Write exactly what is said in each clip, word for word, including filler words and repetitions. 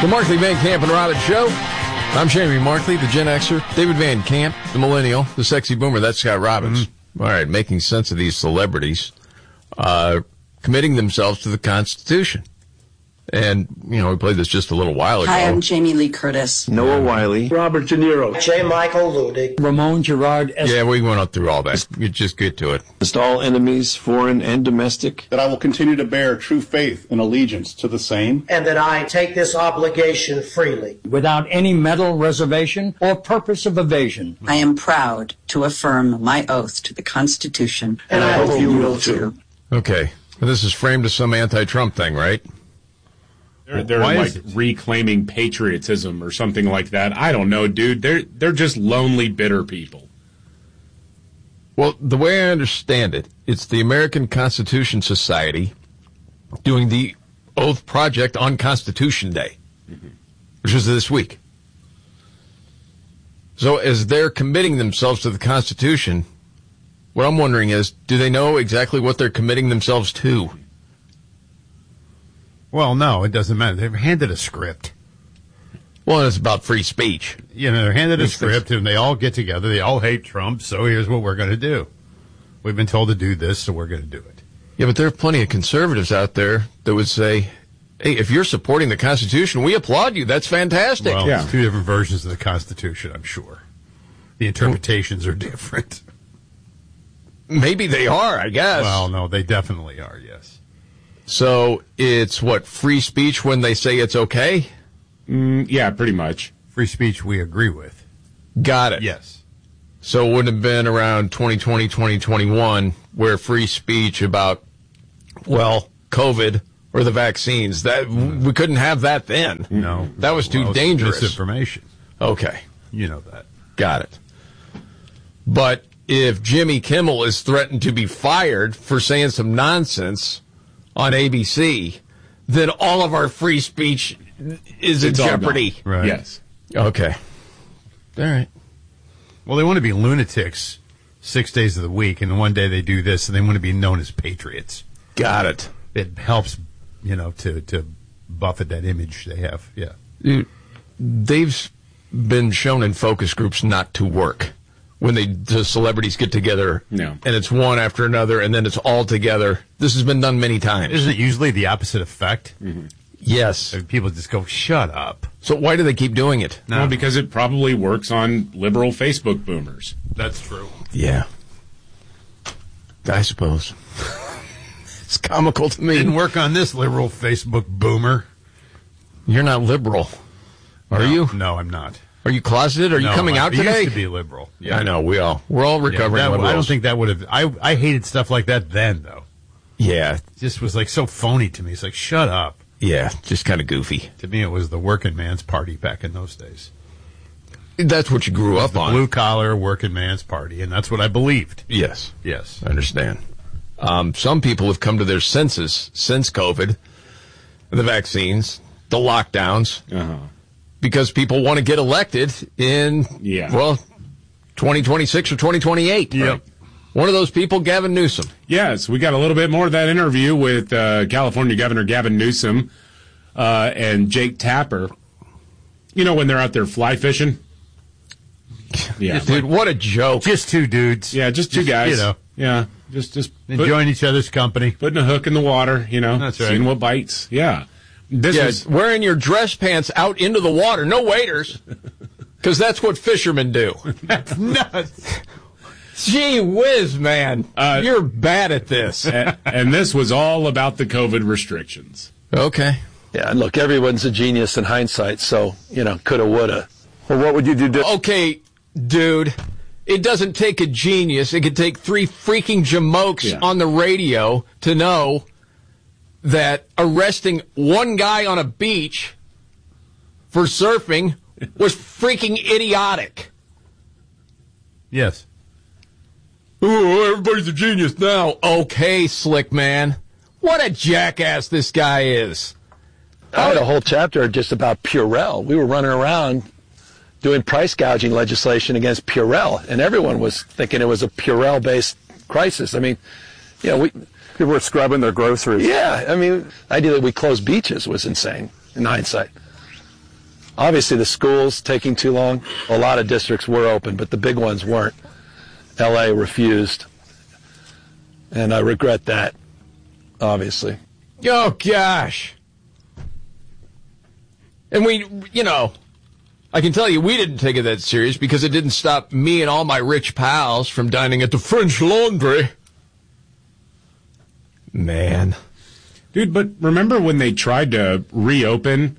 The Markley, Van Camp, and Robbins Show. I'm Jamie Markley, the Gen Xer. David Van Camp, the Millennial, the Sexy Boomer. That's Scott Robbins. Mm-hmm. All right, making sense of these celebrities uh, committing themselves to the Constitution. And, you know, we played this just a little while ago. Hi, I'm Jamie Lee Curtis. Noah Wiley. Robert De Niro. J. Michael Ludig. Ramon Gerard. Es- yeah, we went up through all that. You just get to it. Against all enemies, foreign and domestic. That I will continue to bear true faith and allegiance to the same. And that I take this obligation freely. Without any mental reservation or purpose of evasion. I am proud to affirm my oath to the Constitution. And, and I, I hope you will too. Okay. Well, this is framed as some anti-Trump thing, right? They're, they're like reclaiming patriotism or something like that. I don't know, dude. They're they're just lonely, bitter people. Well, the way I understand it, it's the American Constitution Society doing the Oath Project on Constitution Day, mm-hmm. which is this week. So as they're committing themselves to the Constitution, what I'm wondering is, do they know exactly what they're committing themselves to? Well, no, it doesn't matter. They're handed a script. Well, it's about free speech. You know, they're handed a script, and they all get together. They all hate Trump, so here's what we're going to do. We've been told to do this, so we're going to do it. Yeah, but there are plenty of conservatives out there that would say, hey, if you're supporting the Constitution, we applaud you. That's fantastic. Well, yeah. It's two different versions of the Constitution, I'm sure. The interpretations are different. Maybe they are, I guess. Well, no, they definitely are, yes. So it's, what, free speech when they say it's okay? Mm, yeah, pretty much. Free speech we agree with. Got it. Yes. So it wouldn't have been around twenty twenty, twenty twenty-one where free speech about, well, COVID or the vaccines, that mm. we couldn't have that then. No. That was too well, dangerous. Misinformation. Okay. You know that. Got it. But if Jimmy Kimmel is threatened to be fired for saying some nonsense on A B C, then all of our free speech is in it's jeopardy. Right. Yes. Okay. All right. Well, they want to be lunatics six days of the week, and one day they do this, and they want to be known as patriots. Got it. It helps, you know, to, to buffet that image they have. Yeah. Dude, they've been shown in focus groups not to work. When they the celebrities get together, no. and it's one after another, and then it's all together. This has been done many times. Isn't it usually the opposite effect? Mm-hmm. Yes. People just go, shut up. So why do they keep doing it? No. Well, because it probably works on liberal Facebook boomers. That's true. Yeah. I suppose. It's comical to me. Didn't work on this liberal Facebook boomer. You're not liberal, are no, you? No, I'm not. Are you closeted? Are no, you coming I out today? I used to be liberal. Yeah, I know. We all we're all recovering. Yeah, that, liberals. I don't think that would have. I I hated stuff like that then, though. Yeah, it just was like so phony to me. It's like, shut up. Yeah, just kind of goofy. To me, it was the working man's party back in those days. That's what you grew up the on. Blue collar working man's party, and that's what I believed. Yes, yes, I understand. Um, some people have come to their senses since COVID, the vaccines, the lockdowns. Uh-huh. Because people want to get elected in, yeah. well, twenty twenty-six or twenty twenty-eight. Yep. Right? One of those people, Gavin Newsom. Yes, we got a little bit more of that interview with uh, California Governor Gavin Newsom uh, and Jake Tapper. You know, when they're out there fly fishing? Yeah. Dude, what a joke. Just two dudes. Yeah, just two just, guys. You know. Yeah, just, just enjoying put, each other's company. Putting a hook in the water, you know. That's right. Seeing what bites. Yeah. This yeah, was, wearing your dress pants out into the water, no waders, because that's what fishermen do. That's nuts. Gee whiz, man. Uh, You're bad at this. and, and this was all about the COVID restrictions. Okay. Yeah, and look, everyone's a genius in hindsight, so, you know, coulda, woulda. Well, what would you do? Di- okay, dude. It doesn't take a genius. It could take three freaking jamokes yeah. on the radio to know that arresting one guy on a beach for surfing was freaking idiotic. Yes. Oh, everybody's a genius now. Okay, slick man. What a jackass this guy is. I had a whole chapter just about Purell. We were running around doing price gouging legislation against Purell, and everyone was thinking it was a Purell-based crisis. I mean, you know, we... People were scrubbing their groceries. Yeah, I mean, the idea that we closed beaches was insane in hindsight. Obviously, the schools taking too long. A lot of districts were open, but the big ones weren't. L A refused, and I regret that, obviously. Oh, gosh. And we, you know, I can tell you we didn't take it that serious because it didn't stop me and all my rich pals from dining at the French Laundry. Man. Dude, but remember when they tried to reopen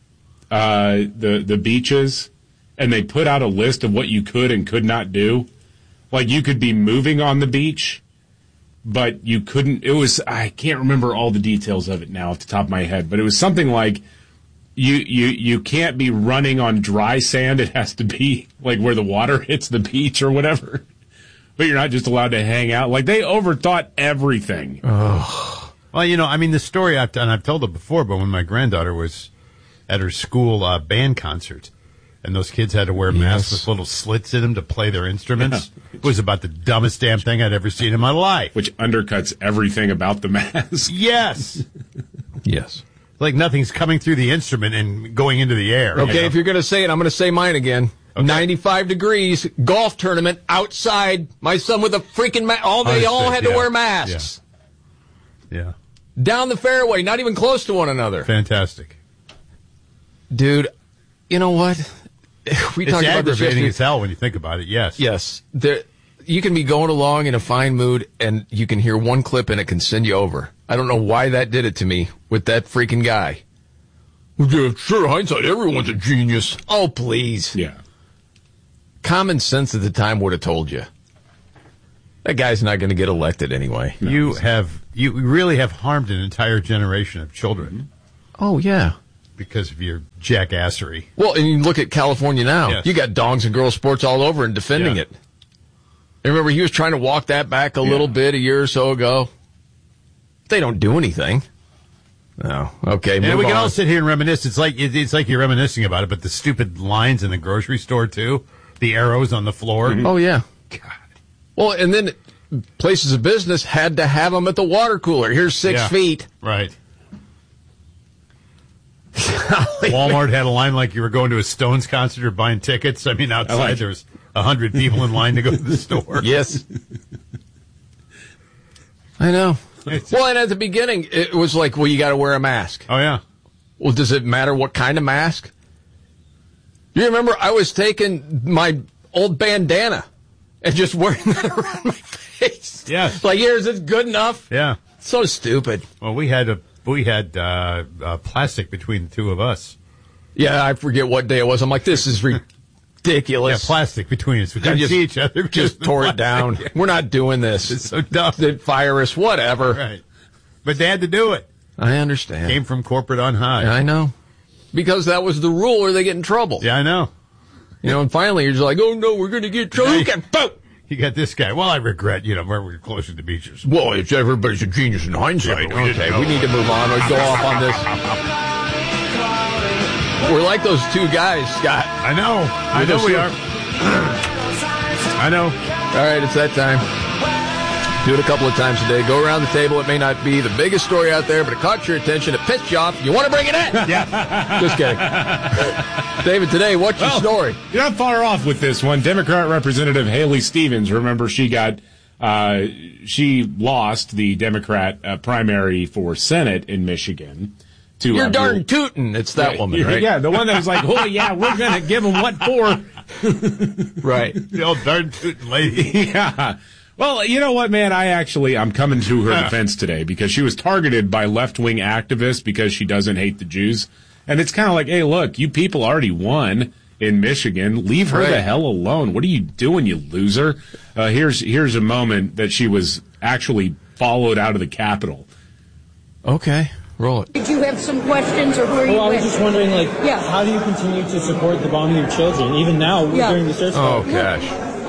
uh, the the beaches and they put out a list of what you could and could not do? Like you could be moving on the beach, but you couldn't. It was, I can't remember all the details of it now off the top of my head, but it was something like you, you, you can't be running on dry sand. It has to be like where the water hits the beach or whatever. But you're not just allowed to hang out. Like they overthought everything. Oh. Well, you know, I mean, the story, I've, and I've told it before, but when my granddaughter was at her school uh, band concert, and those kids had to wear masks Yes. with little slits in them to play their instruments, yeah. It was about the dumbest damn thing I'd ever seen in my life. Which undercuts everything about the mask. Yes. Yes. Like nothing's coming through the instrument and going into the air. Okay, you know? if you're going to say it, I'm going to say mine again. Okay. ninety-five degrees, golf tournament, outside, my son with a freaking mask. All, they Understood, all had yeah. to wear masks. Yeah. yeah. Down the fairway, not even close to one another. Fantastic. Dude, you know what? We it's talked about this aggravating yesterday. as hell when you think about it, yes. Yes. There, you can be going along in a fine mood, and you can hear one clip, and it can send you over. I don't know why that did it to me with that freaking guy. Yeah, sure, hindsight, everyone's a genius. Oh, please. Yeah. Common sense at the time would have told you. That guy's not going to get elected anyway. No, you have, you really have harmed an entire generation of children. Oh, yeah. Because of your jackassery. Well, and you look at California now. Yes. You got dongs and girls sports all over and defending Yeah. it. And remember, he was trying to walk that back a yeah. little bit a year or so ago. They don't do anything. No. Okay, move And we can on. all sit here and reminisce. It's like it's like you're reminiscing about it, but the stupid lines in the grocery store, too. The arrows on the floor. Mm-hmm. Oh, yeah. God. Well, and then places of business had to have them at the water cooler. Here's six Yeah. feet. Right. Walmart had a line like you were going to a Stones concert or buying tickets. I mean, outside I like there was a hundred people in line to go to the store. Yes. I know. Well, and at the beginning, it was like, well, you got to wear a mask. Oh, yeah. Well, does it matter what kind of mask? You remember I was taking my old bandana and just wearing that around my face. Yeah. Like, here's it good enough? Yeah. So stupid. Well, we had a we had uh, uh, plastic between the two of us. Yeah, I forget what day it was. I'm like, this is ridiculous. Yeah, plastic between us. We couldn't just, see each other. Just tore it down. We're not doing this. It's so dumb. They'd fire us, whatever. Right. But they had to do it. I understand. Came from corporate on high. I know. Because that was the rule or they get in trouble. Yeah, I know. You know, and finally you're just like, oh, no, we're going to get trouble. Now, Boom! You got this guy. Well, I regret, you know, where we're closer to beaches. Well, it's everybody's a genius in hindsight. Yeah, we okay, we need to move on or go off on this. We're like those two guys, Scott. I know. I know we are. I know. All right, it's that time. Do it a couple of times a day. Go around the table. It may not be the biggest story out there, but it caught your attention. It pissed you off. You want to bring it in? Yeah. Just kidding. David, today, what's your well, story? You're not far off with this one. Democrat Representative Haley Stevens, remember she got, uh, she lost the Democrat uh, primary for Senate in Michigan. To, You're uh, darn tootin'. It's that right, woman, right? Yeah, the one that was like, oh, yeah, we're going to give them what for. Right. The old darn tootin' lady. Yeah. Well, you know what, man? I actually, I'm coming to her defense today because she was targeted by left-wing activists because she doesn't hate the Jews. And it's kind of like, hey, look, you people already won in Michigan. Leave her right. the hell alone. What are you doing, you loser? Uh, here's here's a moment that she was actually followed out of the Capitol. Okay. Roll it. Did you have some questions, or who are you Well, I was with? just wondering, like, yeah. how do you continue to support the bombing of children, even now yeah. during the search? Oh, gosh.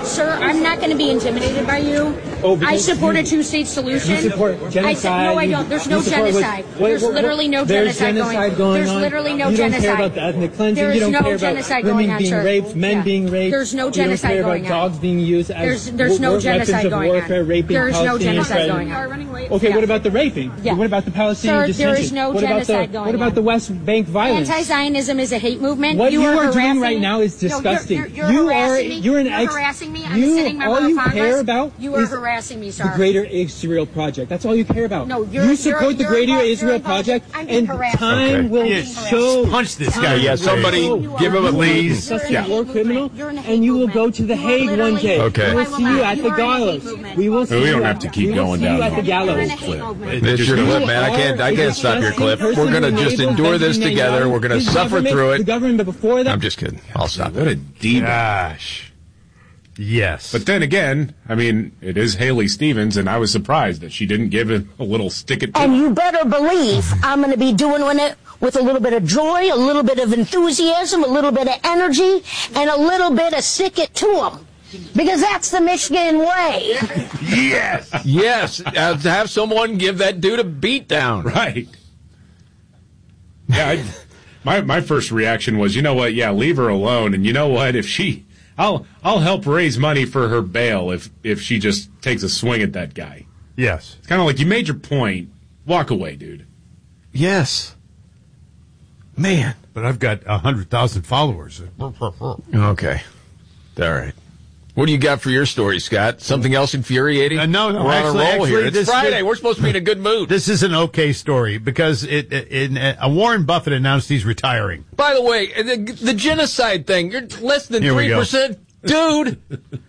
Sir, I'm not going to be intimidated by you. Oh, I support you, a two-state solution. You support genocide. I, no, I don't. There's no genocide. What, there's what, literally no there's genocide, genocide going, going There's on. literally no you genocide. You don't care about the ethnic cleansing. There you don't no care about genocide women going on, being sir. raped, men yeah. being raped. There's no genocide you don't care going about on. dogs being used as There's, there's no weapons genocide of going warfare, on. raping There's no Palestinians, genocide right? going on. Okay, yeah. what about the raping? Yeah. What about the Palestinian Sir, dissension? there is no what about genocide the, going What about on. the West Bank violence? Anti-Zionism is a hate movement. What you, you are, are doing me. right now is disgusting. No, you're, you're, you you're are harassing me. you're an You're ex- harassing me. I'm you, a sitting member all of you Congress. care about You are is harassing me, sir. The Greater Israel Project. That's all you care about. No, you're, you support you're, the you're Greater involved, Israel Project, and time Okay. will Yes. show. Punch this time guy. Yeah, will somebody show give him a you please. are a Yeah. war criminal, and you will go to the Hague one day. Okay. We will see you at the gallows. We will see We don't you have at- to keep we will going see down you at the the gallows. clip. It's your clip, man. I can't. I can't stop your clip. We're gonna just endure this together. We're gonna suffer through it. The government before that. I'm just kidding. I'll stop. What a diva. Gosh. Yes. But then again, I mean, it is Haley Stevens, and I was surprised that she didn't give it a little stick it to And you better believe I'm going to be doing it with a little bit of joy, a little bit of enthusiasm, a little bit of energy, and a little bit of stick it to them. Because that's the Michigan way. Yes. Yes. Uh, to have someone give that dude a beat down. Right. Yeah, I, my my first reaction was, you know what? Yeah, leave her alone. And you know what? If she, I'll I'll help raise money for her bail if if she just takes a swing at that guy. Yes. It's kind of like you made your point. Walk away, dude. Yes. Man. But I've got a hundred thousand followers. Okay. All right. What do you got for your story, Scott? Something else infuriating? Uh, no, no. We're actually, on a roll actually, here. It's this, Friday. This, We're supposed to be in a good mood. This is an okay story because it, it, in, uh, Warren Buffett announced he's retiring. By the way, the, the genocide thing, you're less than Here we three go. percent. Dude.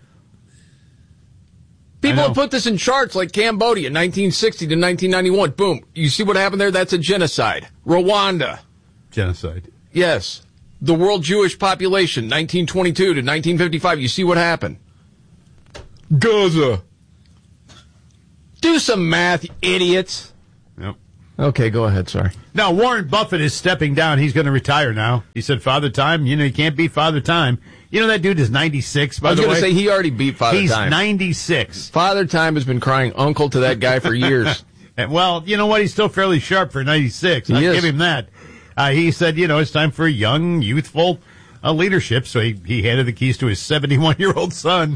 People have put this in charts like Cambodia, nineteen sixty to nineteen ninety-one. Boom. You see what happened there? That's a genocide. Rwanda. Genocide. Yes. The world Jewish population, nineteen twenty-two to nineteen fifty-five. You see what happened? Gaza. Do some math, you idiots. Yep. Okay, go ahead. Sorry. Now, Warren Buffett is stepping down. He's going to retire now. He said, Father Time, you know, you can't beat Father Time. You know, that dude is ninety-six, by I was the way. going to say he already beat Father He's Time. He's ninety-six. Father Time has been crying uncle to that guy for years. And, well, you know what? He's still fairly sharp for ninety-six. He I'll is. give him that. Uh, he said, you know, it's time for young, youthful uh, leadership. So he, he handed the keys to his seventy-one-year-old son.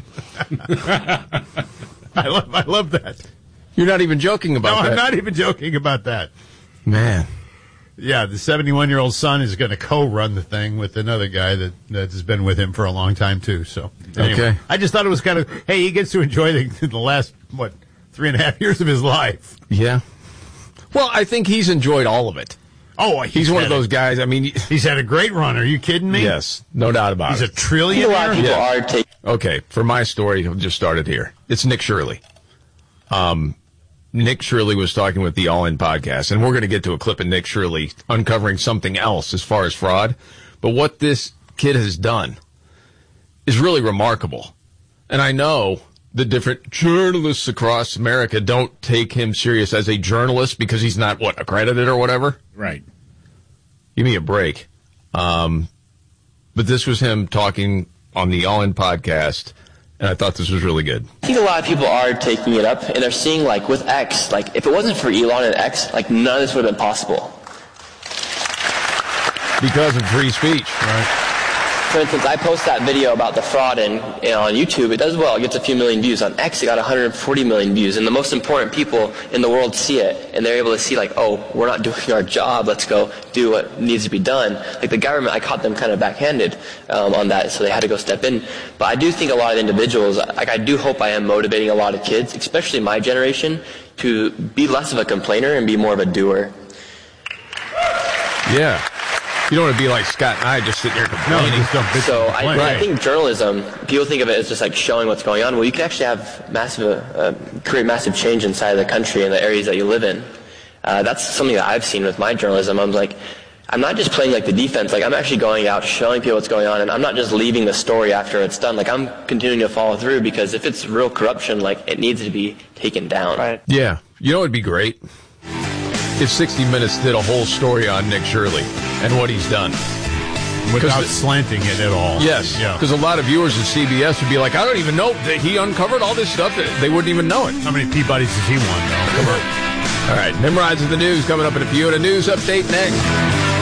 I love, I love that. You're not even joking about no, that. I'm not even joking about that. Man. Yeah, the seventy-one-year-old son is going to co-run the thing with another guy that, that has been with him for a long time, too. So, anyway, Okay. I just thought it was kind of, hey, he gets to enjoy the, the last, what, three and a half years of his life. Yeah. Well, I think he's enjoyed all of it. Oh, he's, He's one of had those a- guys. I mean, He's had a great run. Are you kidding me? yes, no doubt about He's it. a trillionaire. Yeah. Okay, for my story, I'll just start it here. It's Nick Shirley. Um, Nick Shirley was talking with the All In podcast, and we're going to get to a clip of Nick Shirley uncovering something else as far as fraud. But what this kid has done is really remarkable. And I know the different journalists across America don't take him serious as a journalist because he's not, what, accredited or whatever? Right. Give me a break. Um, but this was him talking on the All In podcast, and I thought this was really good. I think a lot of people are taking it up, and they're seeing, like, with X, like, if it wasn't for Elon and X, like, none of this would have been possible. Because of free speech. Right. For instance, I post that video about the fraud and, and on YouTube. It does well. It gets a few million views. On X, it got one hundred forty million views. And the most important people in the world see it. And they're able to see, like, oh, we're not doing our job. Let's go do what needs to be done. Like the government, I caught them kind of backhanded um, on that. So they had to go step in. But I do think a lot of individuals, like I do hope I am motivating a lot of kids, especially my generation, to be less of a complainer and be more of a doer. Yeah. You don't want to be like Scott and I just sitting here complaining. No, just don't bitch So and I, complain. I think journalism, people think of it as just like showing what's going on. Well, you can actually have massive, uh, create massive change inside of the country and the areas that you live in. Uh, that's something that I've seen with my journalism. I'm like, I'm not just playing like the defense. Like I'm actually going out, showing people what's going on, and I'm not just leaving the story after it's done. Like I'm continuing to follow through because if it's real corruption, like it needs to be taken down. Right. Yeah. You know what would be great? If sixty minutes did a whole story on Nick Shirley and what he's done. Without the, slanting it at all. Yes, because yeah. a lot of viewers at C B S would be like, I don't even know that he uncovered all this stuff. That they wouldn't even know it. How many Peabodys has he won, though? Come on. All right, Nimrod's in the news coming up in a few. And a news update next.